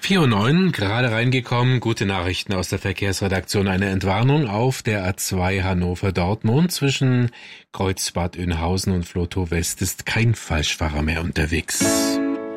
4:09 gerade reingekommen. Gute Nachrichten aus der Verkehrsredaktion. Eine Entwarnung auf der A2 Hannover-Dortmund zwischen Kreuzbad Oeynhausen und Flotow West ist kein Falschfahrer mehr unterwegs.